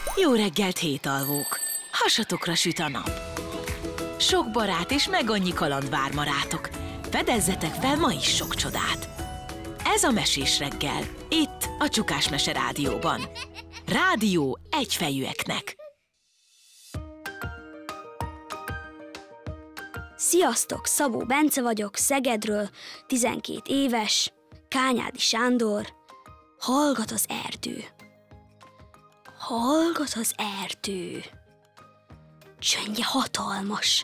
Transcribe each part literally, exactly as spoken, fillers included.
Jó reggelt, hétalvók! Hasatokra süt a nap. Sok barát és meg annyi kaland vár ma rátok. Fedezzetek fel ma is sok csodát. Ez a Mesés reggel, itt a Csukás Mese Rádióban. Rádió egyfejűeknek. Sziasztok, Szabó Bence vagyok, Szegedről, tizenkét éves, Kányádi Sándor. Hallgat az erdő. Hallgat az erdő. Csöndje hatalmas.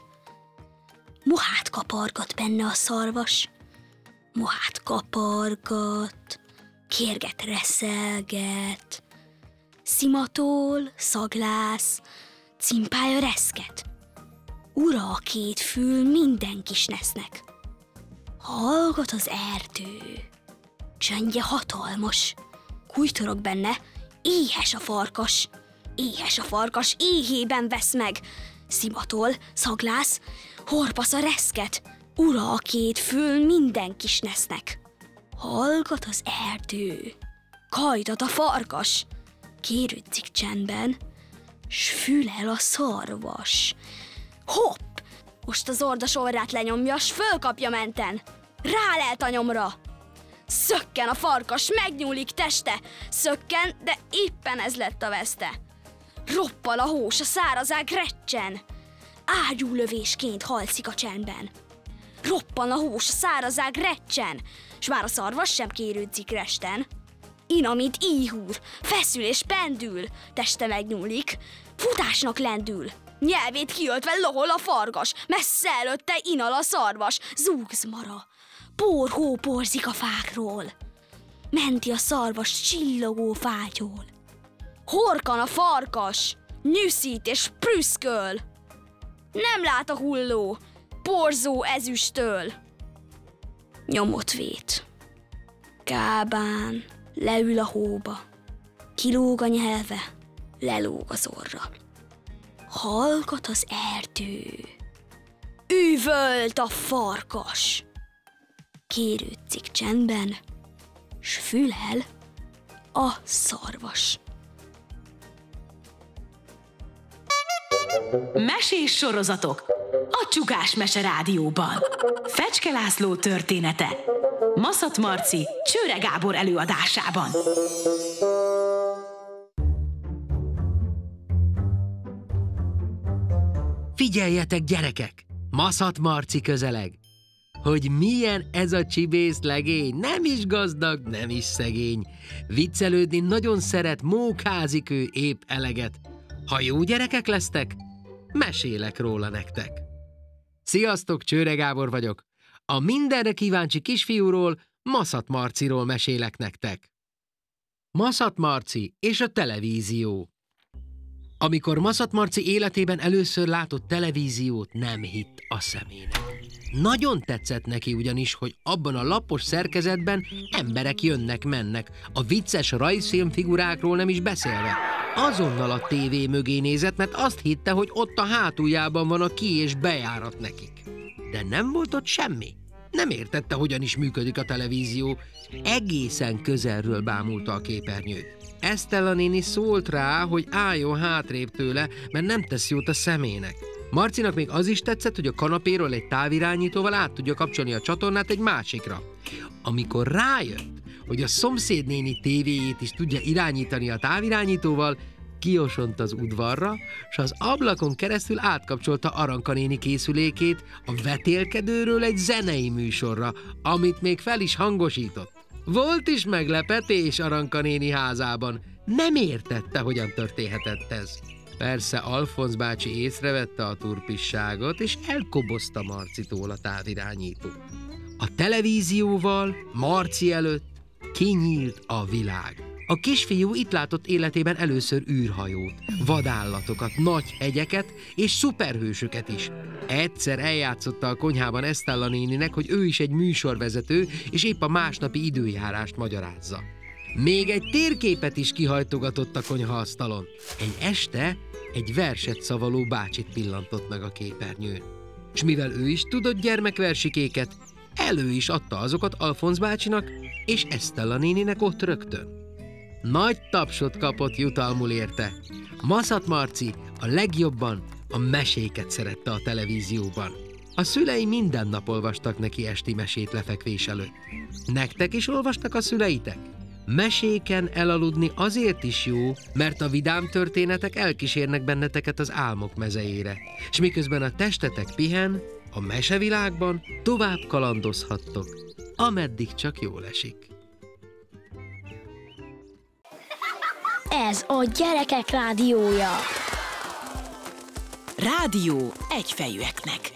Mohát kapargat benne a szarvas. Mohát kapargat, kérget reszelget. Szimatol, szaglász, cimpája reszket. Ura a két fül minden kis nesznek. Hallgat az erdő. Csöndje hatalmas. Kújtorog benne, éhes a farkas. Éhes a farkas, éhében vesz meg. Szimatol, szaglász, horpasz a reszket. Ura a két fül minden kis nesznek. Hallgat az erdő. Kajtat a farkas. Kérődzik csendben, s fülel a szarvas. Hopp! Most az ordas orrát lenyomja, s fölkapja menten. Rálelt a nyomra. Szökken a farkas, megnyúlik teste. Szökken, de éppen ez lett a veszte. Roppal a hós, a szárazág recsen. Ágyúlövésként halszik a csendben. Roppan a hós, a szárazág recsen, s már a szarvas sem kérődzik resten. Ina, mint íhúr, feszül és pendül, teste megnyúlik, futásnak lendül. Nyelvét kiöltve lohol a farkas, messze előtte inal a szarvas, zúgzmara. Porhó porzik a fákról, menti a szarvas csillogó fátyol. Horkan a farkas, nyűszít és prüszköl. Nem lát a hulló, porzó ezüsttől. Nyomot vét. Kábán leül a hóba, kilóg a nyelve, lelóg az orra. Hallgat az erdő. Üvölt a farkas. Kérődzik csendben, s fülel a szarvas. Mesés sorozatok a Csukás Mese Rádióban. Fecske László története Maszat Marci, Csőre Gábor előadásában. Figyeljetek, gyerekek! Maszat Marci közeleg. Hogy milyen ez a csibész legény, nem is gazdag, nem is szegény. Viccelődni nagyon szeret, mókázik ő épp eleget. Ha jó gyerekek lesztek, mesélek róla nektek. Sziasztok, Csőre Gábor vagyok. A mindenre kíváncsi kisfiúról, Maszat Marciról mesélek nektek. Maszat Marci és a televízió. Amikor Maszat Marci életében először látott televíziót, nem hitt a szemének. Nagyon tetszett neki ugyanis, hogy abban a lapos szerkezetben emberek jönnek-mennek, a vicces rajzfilmfigurákról nem is beszélve. Azonnal a tévé mögé nézett, mert azt hitte, hogy ott a hátuljában van a ki- és bejárat nekik. De nem volt ott semmi. Nem értette, hogyan is működik a televízió. Egészen közelről bámulta a képernyőt. Esztella néni szólt rá, hogy álljon hátrébb tőle, mert nem tesz jót a szemének. Marcinak még az is tetszett, hogy a kanapéról egy távirányítóval át tudja kapcsolni a csatornát egy másikra. Amikor rájött, hogy a szomszédnéni tévéjét is tudja irányítani a távirányítóval, kiosont az udvarra, s az ablakon keresztül átkapcsolta Aranka néni készülékét a vetélkedőről egy zenei műsorra, amit még fel is hangosított. Volt is meglepetés Aranka néni házában. Nem értette, hogyan történhetett ez. Persze Alfonz bácsi észrevette a turpisságot, és elkobozta Marcitól a távirányító. A televízióval Marci előtt kinyílt a világ. A kisfiú itt látott életében először űrhajót, vadállatokat, nagy hegyeket és szuperhősöket is. Egyszer eljátszotta a konyhában Esztella néninek, hogy ő is egy műsorvezető, és épp a másnapi időjárást magyarázza. Még egy térképet is kihajtogatott a konyhaasztalon. Egy este egy verset szavaló bácsit pillantott meg a képernyőn. És mivel ő is tudott gyermekversikéket, elő is adta azokat Alfonz bácsinak és Esztella néninek ott rögtön. Nagy tapsot kapott jutalmul érte. Maszat Marci a legjobban a meséket szerette a televízióban. A szülei minden nap olvastak neki esti mesét lefekvés előtt. Nektek is olvastak a szüleitek? Meséken elaludni azért is jó, mert a vidám történetek elkísérnek benneteket az álmok mezejére, és miközben a testetek pihen, a mesevilágban tovább kalandozhattok, ameddig csak jól esik. Ez a Gyerekek Rádiója. Rádió egyfejűeknek.